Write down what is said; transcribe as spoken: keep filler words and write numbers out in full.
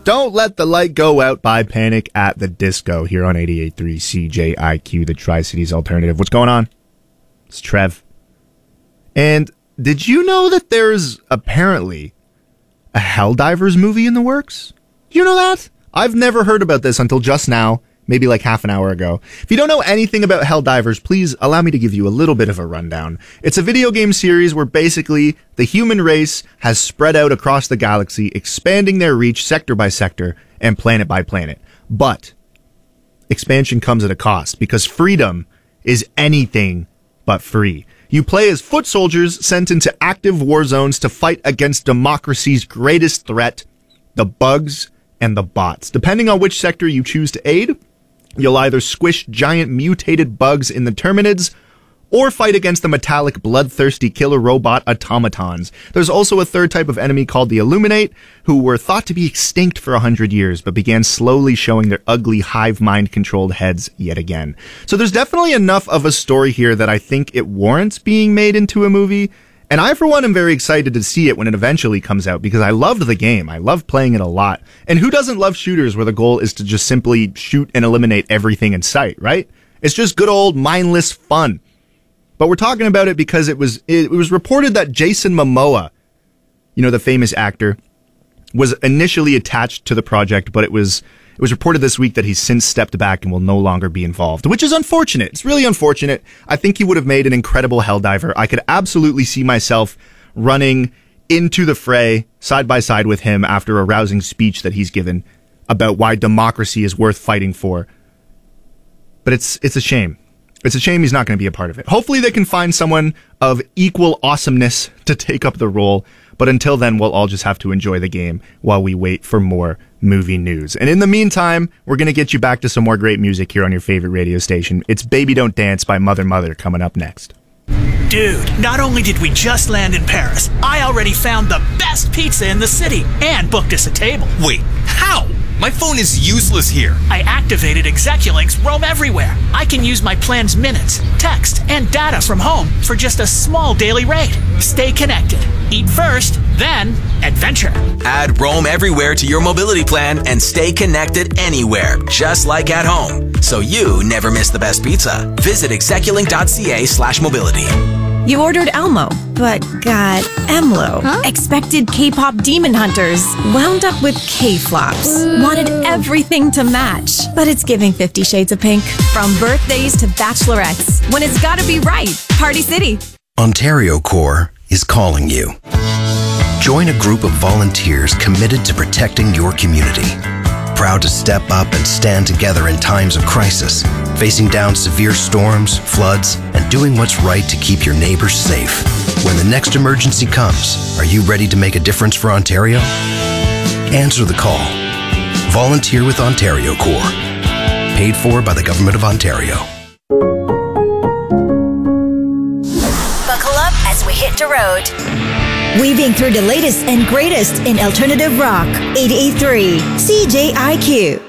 Don't Let the Light Go Out by Panic at the Disco here on eighty-eight point three C J I Q, the Tri-Cities Alternative. What's going on? It's Trev. And did you know that there's apparently a Helldivers movie in the works? You know that? I've never heard about this until just now, maybe like half an hour ago. If you don't know anything about Helldivers, please allow me to give you a little bit of a rundown. It's a video game series where basically the human race has spread out across the galaxy, expanding their reach sector by sector and planet by planet. But expansion comes at a cost because freedom is anything but free. You play as foot soldiers sent into active war zones to fight against democracy's greatest threat, the bugs and the bots. Depending on which sector you choose to aid, you'll either squish giant mutated bugs in the Terminids or fight against the metallic, bloodthirsty killer robot automatons. There's also a third type of enemy called the Illuminate, who were thought to be extinct for a hundred years, but began slowly showing their ugly hive mind-controlled heads yet again. So there's definitely enough of a story here that I think it warrants being made into a movie. And I, for one, am very excited to see it when it eventually comes out because I loved the game. I love playing it a lot. And who doesn't love shooters where the goal is to just simply shoot and eliminate everything in sight, right? It's just good old mindless fun. But we're talking about it because it was it was reported that Jason Momoa, you know, the famous actor, was initially attached to the project, but it was it was reported this week that he's since stepped back and will no longer be involved, which is unfortunate. It's really unfortunate. I think he would have made an incredible Helldiver. I could absolutely see myself running into the fray side by side with him after a rousing speech that he's given about why democracy is worth fighting for. But it's it's a shame. It's a shame he's not going to be a part of it. Hopefully they can find someone of equal awesomeness to take up the role. But until then, we'll all just have to enjoy the game while we wait for more movie news. And in the meantime, we're going to get you back to some more great music here on your favorite radio station. It's Baby Don't Dance by Mother Mother coming up next. Dude, not only did we just land in Paris, I already found the best pizza in the city and booked us a table. Wait, how? My phone is useless here. I activated Execulink's Roam Everywhere. I can use my plan's minutes, text, and data from home for just a small daily rate. Stay connected. Eat first, then adventure. Add Roam Everywhere to your mobility plan and stay connected anywhere, just like at home. So you never miss the best pizza. Visit execulink.ca slash mobility. You ordered Elmo, but got Emlo. Huh? Expected K-pop demon hunters, wound up with K-flops. Wanted everything to match, but it's giving Fifty Shades of Pink. From birthdays to bachelorettes, when it's gotta be right, Party City. Ontario Corps is calling you. Join a group of volunteers committed to protecting your community. Proud to step up and stand together in times of crisis, facing down severe storms, floods, and doing what's right to keep your neighbors safe. When the next emergency comes, are you ready to make a difference for Ontario? Answer the call. Volunteer with Ontario Corps. Paid for by the Government of Ontario. Buckle up as we hit the road. Weaving through the latest and greatest in alternative rock. eighty-eight point three C J I Q.